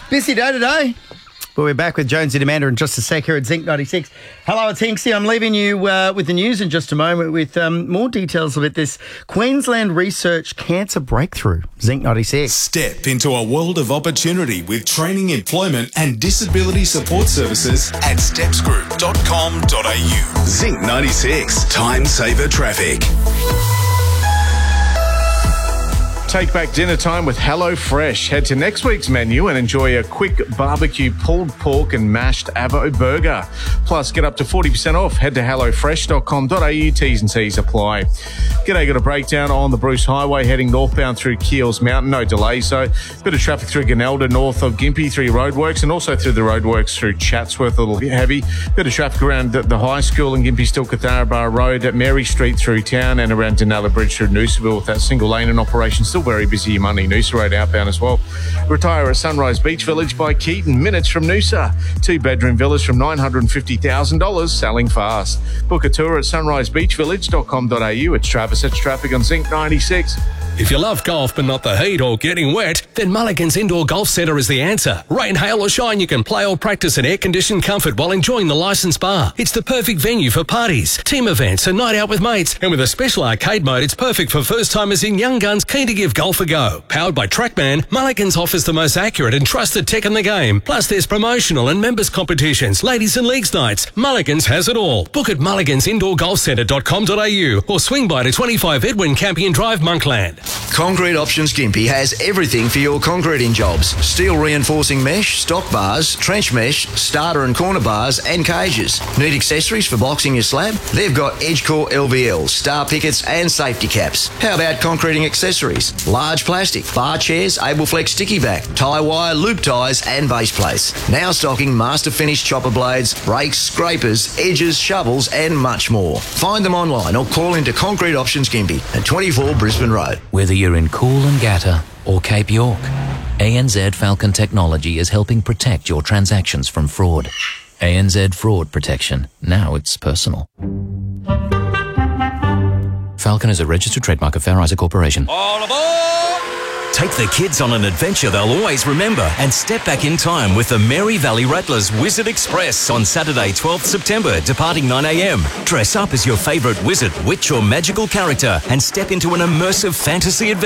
Busy day today. Well, we're back with Jonesy Demander in just a sec here at Zinc 96. Hello, it's Hinksy. I'm leaving you with the news in just a moment with more details about this Queensland Research Cancer Breakthrough. Zinc 96. Step into a world of opportunity with training, employment and disability support services at stepsgroup.com.au. Zinc 96. Time saver traffic. Take back dinner time with HelloFresh. Head to next week's menu and enjoy a quick barbecue pulled pork and mashed avo burger. Plus, get up to 40% off. Head to hellofresh.com.au. T's and C's apply. G'day, got a breakdown on the Bruce Highway heading northbound through Keels Mountain. No delay, so bit of traffic through Gunelda north of Gympie through roadworks and also through the roadworks through Chatsworth, a little bit heavy. Bit of traffic around the high school in Gympie, still Catharabar Road, at Mary Street through town and around Denella Bridge through Noosaville with that single lane in operation. Still very busy Monday, Noosa Road outbound as well. Retire at Sunrise Beach Village by Keaton, minutes from Noosa. 2-bedroom villas from $950,000, selling fast. Book a tour at sunrisebeachvillage.com.au. It's Travis, it's traffic on Zinc 96. If you love golf but not the heat or getting wet, then Mulligan's Indoor Golf Centre is the answer. Rain, hail or shine, you can play or practice in air-conditioned comfort while enjoying the licensed bar. It's the perfect venue for parties, team events, a night out with mates. And with a special arcade mode, it's perfect for first-timers and young guns keen to give golf a go. Powered by TrackMan, Mulligan's offers the most accurate and trusted tech in the game. Plus, there's promotional and members competitions, ladies and leagues nights. Mulligan's has it all. Book at mulligansindoorgolfcentre.com.au or swing by to 25 Edwin Campion Drive, Monkland. Concrete Options Gympie has everything for your concreting jobs. Steel reinforcing mesh, stock bars, trench mesh, starter and corner bars and cages. Need accessories for boxing your slab? They've got EdgeCore LVL, star pickets and safety caps. How about concreting accessories? Large plastic, bar chairs, Ableflex sticky back, tie wire, loop ties and base plates. Now stocking master finish chopper blades, rakes, scrapers, edges, shovels and much more. Find them online or call into Concrete Options Gympie at 24 Brisbane Road. Whether you're in Coolangatta or Cape York, ANZ Falcon Technology is helping protect your transactions from fraud. ANZ Fraud Protection. Now it's personal. Falcon is a registered trademark of Fair Isaac Corporation. All aboard! Take the kids on an adventure they'll always remember and step back in time with the Mary Valley Rattlers Wizard Express on Saturday, 12th September, departing 9 a.m. Dress up as your favourite wizard, witch or magical character and step into an immersive fantasy adventure.